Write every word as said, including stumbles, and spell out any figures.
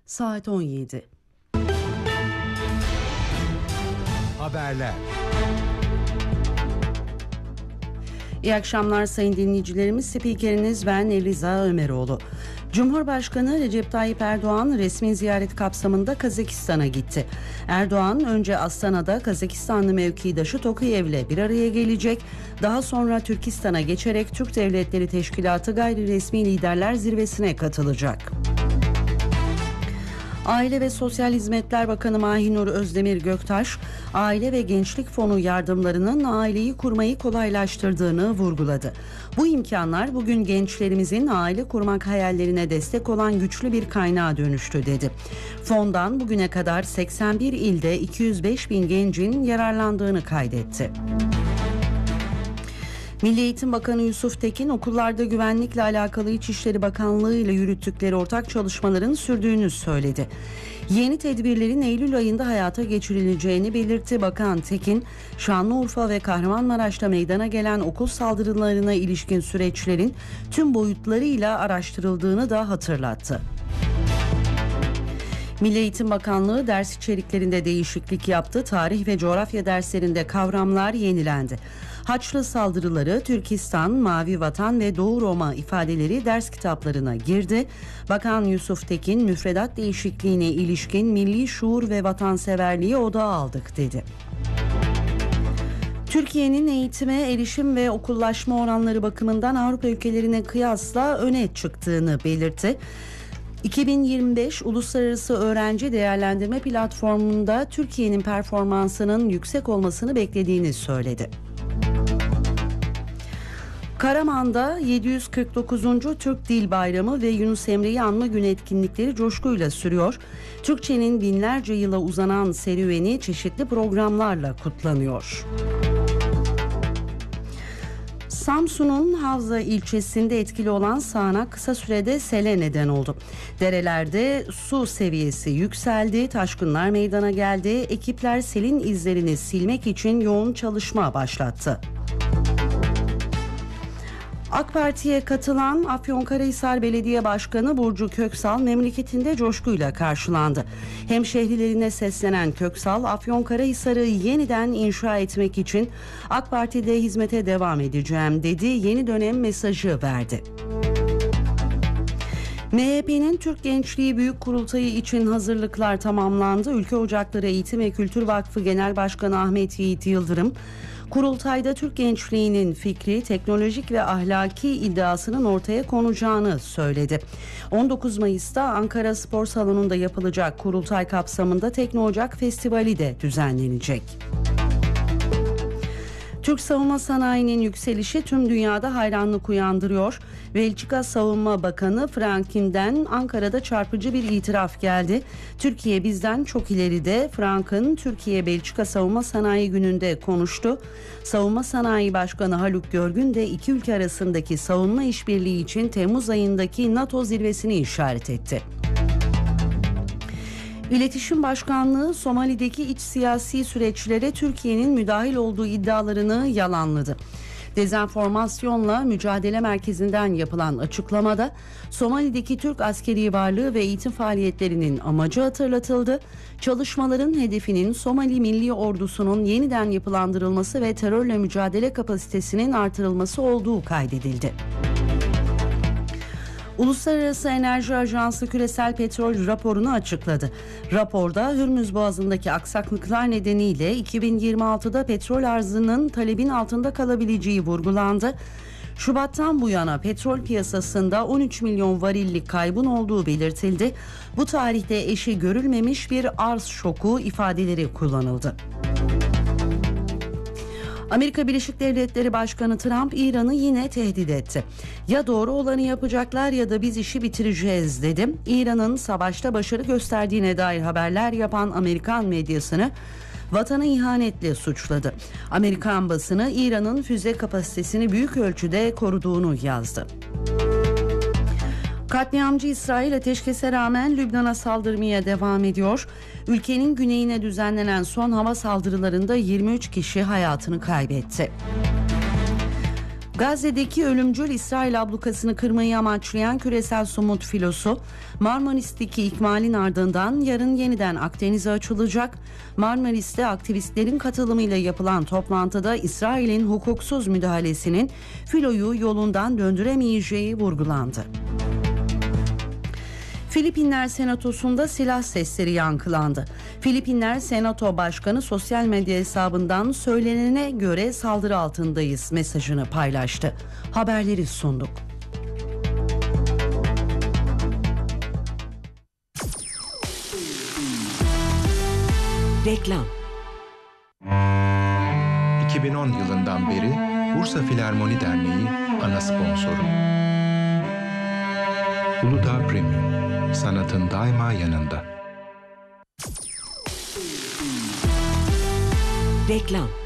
Saat on yedi. Haberler. İyi akşamlar sayın dinleyicilerimiz. Spikeriniz ben Eliza Ömeroğlu. Cumhurbaşkanı Recep Tayyip Erdoğan resmi ziyaret kapsamında Kazakistan'a gitti. Erdoğan önce Astana'da Kazakistanlı mevkidaşı Tokayev'le bir araya gelecek. Daha sonra Türkistan'a geçerek Türk Devletleri Teşkilatı Gayri Resmi Liderler Zirvesi'ne katılacak. Aile ve Sosyal Hizmetler Bakanı Mahinur Özdemir Göktaş, Aile ve Gençlik Fonu yardımlarının aileyi kurmayı kolaylaştırdığını vurguladı. Bu imkanlar bugün gençlerimizin aile kurmak hayallerine destek olan güçlü bir kaynağa dönüştü dedi. Fondan bugüne kadar seksen bir ilde iki yüz beş bin gencin yararlandığını kaydetti. Milli Eğitim Bakanı Yusuf Tekin, okullarda güvenlikle alakalı İçişleri Bakanlığı ile yürüttükleri ortak çalışmaların sürdüğünü söyledi. Yeni tedbirlerin Eylül ayında hayata geçirileceğini belirtti. Bakan Tekin, Şanlıurfa ve Kahramanmaraş'ta meydana gelen okul saldırılarına ilişkin süreçlerin tüm boyutlarıyla araştırıldığını da hatırlattı. Milli Eğitim Bakanlığı ders içeriklerinde değişiklik yaptı. Tarih ve coğrafya derslerinde kavramlar yenilendi. Haçlı saldırıları, Türkistan, Mavi Vatan ve Doğu Roma ifadeleri ders kitaplarına girdi. Bakan Yusuf Tekin, müfredat değişikliğine ilişkin milli şuur ve vatanseverliği odağa aldık dedi. Türkiye'nin eğitime erişim ve okullaşma oranları bakımından Avrupa ülkelerine kıyasla öne çıktığını belirtti. iki bin yirmi beş Uluslararası Öğrenci Değerlendirme Platformu'nda Türkiye'nin performansının yüksek olmasını beklediğini söyledi. Karaman'da yedi yüz kırk dokuzuncu Türk Dil Bayramı ve Yunus Emre'yi anma günü etkinlikleri coşkuyla sürüyor. Türkçenin binlerce yıla uzanan serüveni çeşitli programlarla kutlanıyor. Samsun'un Havza ilçesinde etkili olan sağanak kısa sürede sele neden oldu. Derelerde su seviyesi yükseldi, taşkınlar meydana geldi. Ekipler selin izlerini silmek için yoğun çalışma başlattı. AK Parti'ye katılan Afyonkarahisar Belediye Başkanı Burcu Köksal memleketinde coşkuyla karşılandı. Hemşehrilerine seslenen Köksal, Afyonkarahisar'ı yeniden inşa etmek için AK Parti'de hizmete devam edeceğim dedi, yeni dönem mesajı verdi. M H P'nin Türk Gençliği Büyük Kurultayı için hazırlıklar tamamlandı. Ülke Ocakları Eğitim ve Kültür Vakfı Genel Başkanı Ahmet Yiğit Yıldırım, kurultayda Türk gençliğinin fikri, teknolojik ve ahlaki iddiasının ortaya konacağını söyledi. on dokuz Mayıs'ta Ankara Spor Salonu'nda yapılacak kurultay kapsamında Tekno Ocak Festivali de düzenlenecek. Türk savunma sanayinin yükselişi tüm dünyada hayranlık uyandırıyor. Belçika Savunma Bakanı Franken'den Ankara'da çarpıcı bir itiraf geldi. Türkiye bizden çok ileride. Franken, Türkiye-Belçika Savunma Sanayi Günü'nde konuştu. Savunma Sanayi Başkanı Haluk Görgün de iki ülke arasındaki savunma işbirliği için Temmuz ayındaki NATO zirvesini işaret etti. İletişim Başkanlığı Somali'deki iç siyasi süreçlere Türkiye'nin müdahil olduğu iddialarını yalanladı. Dezenformasyonla Mücadele Merkezi'nden yapılan açıklamada Somali'deki Türk askeri varlığı ve eğitim faaliyetlerinin amacı hatırlatıldı. Çalışmaların hedefinin Somali Milli Ordusu'nun yeniden yapılandırılması ve terörle mücadele kapasitesinin artırılması olduğu kaydedildi. Uluslararası Enerji Ajansı küresel petrol raporunu açıkladı. Raporda Hürmüz Boğazı'ndaki aksaklıklar nedeniyle iki bin yirmi altıda petrol arzının talebin altında kalabileceği vurgulandı. Şubat'tan bu yana petrol piyasasında on üç milyon varillik kaybın olduğu belirtildi. Bu tarihte eşi görülmemiş bir arz şoku ifadeleri kullanıldı. Amerika Birleşik Devletleri Başkanı Trump İran'ı yine tehdit etti. Ya doğru olanı yapacaklar ya da biz işi bitireceğiz dedi. İran'ın savaşta başarı gösterdiğine dair haberler yapan Amerikan medyasını vatanı ihanetle suçladı. Amerikan basını İran'ın füze kapasitesini büyük ölçüde koruduğunu yazdı. Katliamcı İsrail ateşkese rağmen Lübnan'a saldırmaya devam ediyor. Ülkenin güneyine düzenlenen son hava saldırılarında yirmi üç kişi hayatını kaybetti. Gazze'deki ölümcül İsrail ablukasını kırmayı amaçlayan küresel somut filosu Marmaris'teki ikmalin ardından yarın yeniden Akdeniz'e açılacak. Marmaris'te aktivistlerin katılımıyla yapılan toplantıda İsrail'in hukuksuz müdahalesinin filoyu yolundan döndüremeyeceği vurgulandı. Filipinler Senatosu'nda silah sesleri yankılandı. Filipinler Senato Başkanı sosyal medya hesabından söylenene göre saldırı altındayız mesajını paylaştı. Haberleri sunduk. Reklam. iki bin on yılından beri Bursa Filarmoni Derneği ana sponsoru. Uludağ Premium, sanatın daima yanında. Reklam.